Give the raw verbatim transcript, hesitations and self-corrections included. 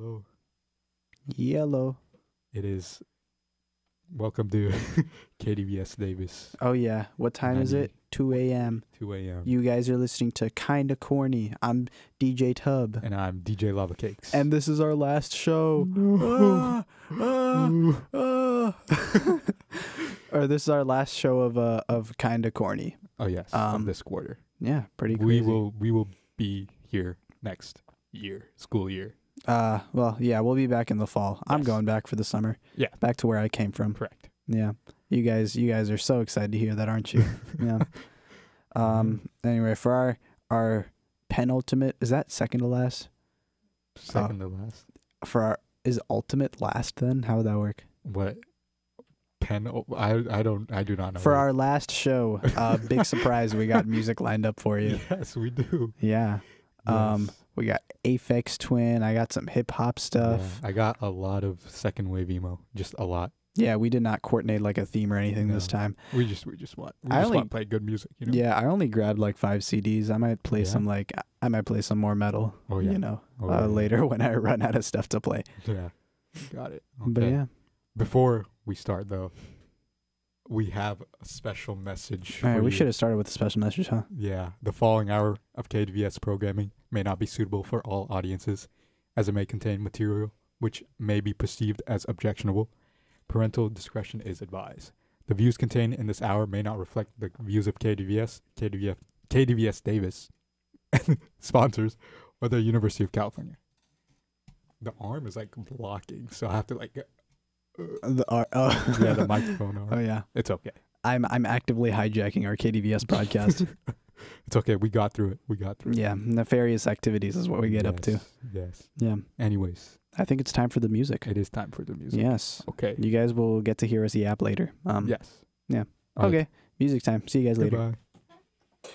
Hello. Yellow. It is. Welcome to K D V S Davis. Oh, yeah. What time is it? two a.m. two a.m. You guys are listening to Kinda Corny. I'm D J Tub. And I'm D J Lava Cakes. And this is our last show. No. Ah, ah, ah. Or this is our last show of uh of Kinda Corny. Oh, yes. Um, of this quarter. Yeah, pretty crazy. We will, we will be here next year, school year. Uh, well, yeah, we'll be back in the fall. I'm Yes. going back for the summer. Yeah. Back to where I came from. Correct. Yeah. You guys, you guys are so excited to hear that, aren't you? Yeah. Um. Anyway, for our our penultimate, is that second to last? Second to last. For our is ultimate last then? How would that work? What? Pen? oh, I I don't. I do not know. For what- our last show, uh, big surprise, we got music lined up for you. Yes, we do. Yeah. Um. Yes. We got Aphex Twin. I got some hip hop stuff. Yeah, I got a lot of second wave emo. Just a lot. Yeah, we did not coordinate like a theme or anything this No. time. We just we just want we I just only- want to play good music. You know. Yeah, I only grabbed like five C Ds. I might play Yeah? some like I might play some more metal. Oh yeah. You know, Oh, uh, yeah. later when I run out of stuff to play. Yeah. Got it. But Okay. yeah. Before we start though, we have a special message. All right, for we you. should have started with a special message, huh? Yeah, the following hour of K D V S programming may not be suitable for all audiences, as it may contain material which may be perceived as objectionable. Parental discretion is advised. The views contained in this hour may not reflect the views of K D V S, K D V F, K D V S Davis, sponsors, or the University of California. The arm is like blocking, so I have to like, uh, The, uh, oh. yeah, the microphone arm. Oh yeah. It's okay. I'm I'm actively hijacking our K D V S podcast. It's okay. We got through it. We got through it. Yeah, nefarious activities is what we get up to. Yes, Yes. Yeah. Anyways, I think it's time for the music. it is time for the music. Yes. Okay. You guys will get to hear us yap later. Um Yes. yeah. All right. Okay. Music time. See you guys later. Goodbye.